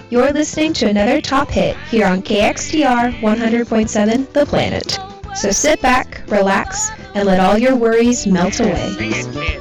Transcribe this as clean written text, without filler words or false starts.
You're listening to another top hit here on KXTR 100.7 The Planet. So sit back, relax, and let all your worries melt away.